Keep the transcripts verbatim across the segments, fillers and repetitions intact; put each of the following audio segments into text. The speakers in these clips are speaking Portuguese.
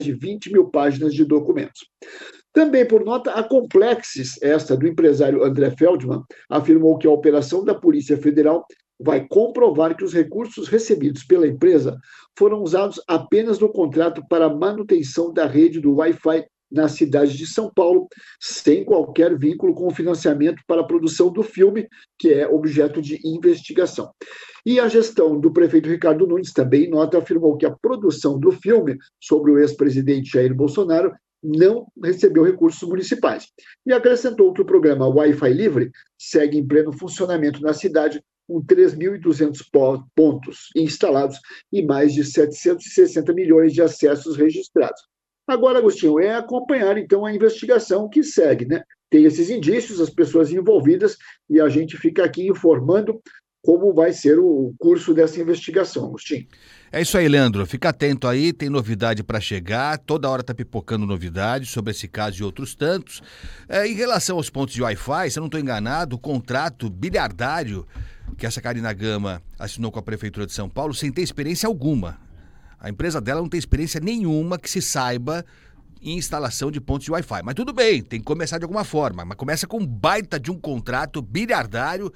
de vinte mil páginas de documentos. Também por nota, a Complexes, esta do empresário André Feldman, afirmou que a operação da Polícia Federal vai comprovar que os recursos recebidos pela empresa foram usados apenas no contrato para a manutenção da rede do Wi-Fi na cidade de São Paulo, sem qualquer vínculo com o financiamento para a produção do filme, que é objeto de investigação. E a gestão do prefeito Ricardo Nunes, também em nota, afirmou que a produção do filme sobre o ex-presidente Jair Bolsonaro não recebeu recursos municipais. E acrescentou que o programa Wi-Fi Livre segue em pleno funcionamento na cidade, com três mil e duzentos pontos instalados e mais de setecentos e sessenta milhões de acessos registrados. Agora, Agostinho, é acompanhar, então, a investigação que segue, né? Tem esses indícios, as pessoas envolvidas, e a gente fica aqui informando como vai ser o curso dessa investigação, Agostinho. É isso aí, Leandro. Fica atento aí, tem novidade para chegar, toda hora tá pipocando novidades sobre esse caso e outros tantos. É, em relação aos pontos de Wi-Fi, se eu não estou enganado, o contrato bilhardário que essa Karina Gama assinou com a Prefeitura de São Paulo, sem ter experiência alguma. A empresa dela não tem experiência nenhuma que se saiba em instalação de pontos de Wi-Fi. Mas tudo bem, tem que começar de alguma forma. Mas começa com um baita de um contrato bilhardário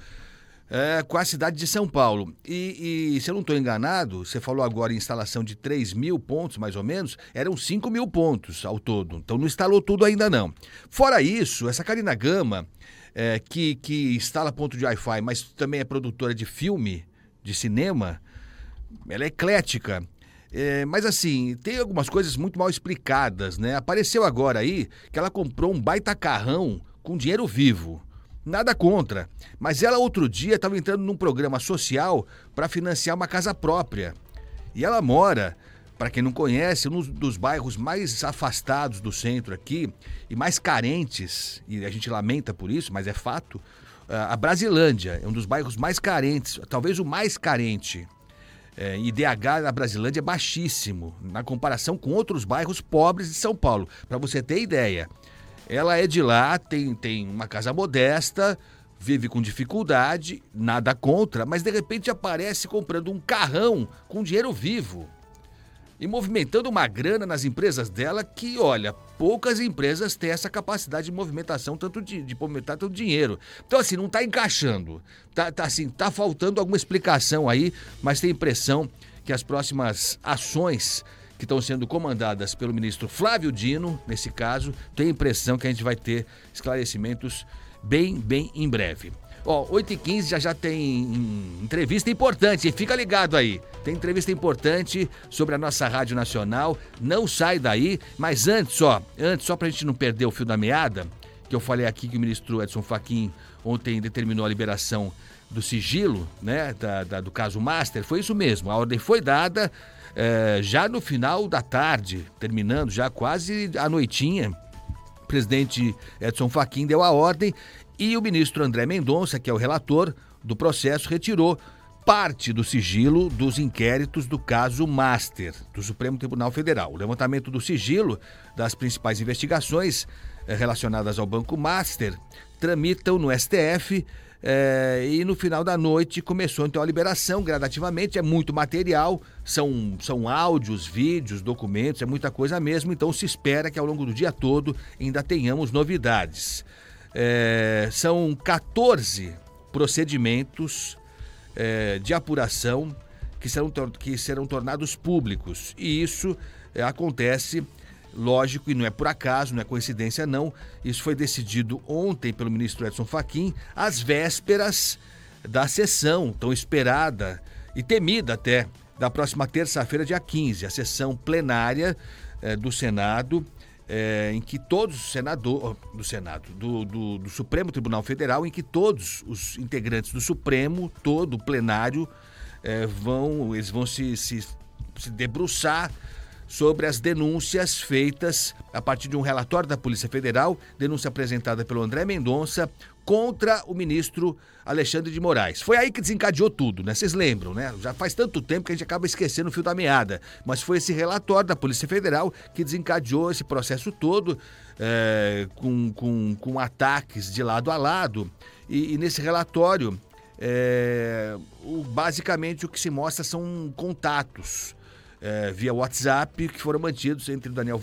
é, com a cidade de São Paulo. E, e se eu não estou enganado, você falou agora em instalação de três mil pontos, mais ou menos, eram cinco mil pontos ao todo. Então não instalou tudo ainda não. Fora isso, essa Karina Gama, é, que, que instala ponto de Wi-Fi, mas também é produtora de filme, de cinema, ela é eclética. É, mas assim, tem algumas coisas muito mal explicadas, né? Apareceu agora aí que ela comprou um baita carrão com dinheiro vivo. Nada contra, mas ela outro dia estava entrando num programa social para financiar uma casa própria. E ela mora, para quem não conhece, num dos bairros mais afastados do centro aqui e mais carentes, e a gente lamenta por isso, mas é fato, a Brasilândia é um dos bairros mais carentes, talvez o mais carente. É, I D H na Brasilândia é baixíssimo, na comparação com outros bairros pobres de São Paulo. Para você ter ideia, ela é de lá, tem, tem uma casa modesta, vive com dificuldade, nada contra, mas de repente aparece comprando um carrão com dinheiro vivo e movimentando uma grana nas empresas dela que, olha, poucas empresas têm essa capacidade de movimentação, tanto de, de movimentar tanto dinheiro. Então, assim, não tá encaixando, tá, tá, assim, tá faltando alguma explicação aí, mas tem impressão que as próximas ações que estão sendo comandadas pelo ministro Flávio Dino, nesse caso, tem impressão que a gente vai ter esclarecimentos bem, bem em breve. Ó, oito e quinze já já tem entrevista importante, fica ligado aí. Tem entrevista importante sobre a nossa Rádio Nacional, não sai daí, mas antes, ó, antes, só pra gente não perder o fio da meada, que eu falei aqui que o ministro Edson Fachin ontem determinou a liberação do sigilo, né, da, da, do caso Master, foi isso mesmo, a ordem foi dada é, já no final da tarde, terminando já quase a noitinha, o presidente Edson Fachin deu a ordem. E o ministro André Mendonça, que é o relator do processo, retirou parte do sigilo dos inquéritos do caso Master, do Supremo Tribunal Federal. O levantamento do sigilo das principais investigações eh, relacionadas ao Banco Master tramitam no S T F eh, e no final da noite começou então a liberação gradativamente. É muito material, são, são áudios, vídeos, documentos, é muita coisa mesmo, então se espera que ao longo do dia todo ainda tenhamos novidades. É, são quatorze procedimentos é, de apuração que serão, que serão tornados públicos. E isso é, acontece, lógico, e não é por acaso, não é coincidência não. Isso foi decidido ontem pelo ministro Edson Fachin, às vésperas da sessão tão esperada e temida até, da próxima terça-feira, dia quinze, a sessão plenária é, do Senado, É, em que todos os senadores do Senado, do, do, do Supremo Tribunal Federal, em que todos os integrantes do Supremo, todo o plenário, é, vão, eles vão se, se, se debruçar sobre as denúncias feitas a partir de um relatório da Polícia Federal, denúncia apresentada pelo André Mendonça contra o ministro Alexandre de Moraes. Foi aí que desencadeou tudo, né? Vocês lembram, né? Já faz tanto tempo que a gente acaba esquecendo o fio da meada, mas foi esse relatório da Polícia Federal que desencadeou esse processo todo, é, com, com, com ataques de lado a lado, e, e nesse relatório, é, o, basicamente o que se mostra são contatos, É, via WhatsApp, que foram mantidos entre o Daniel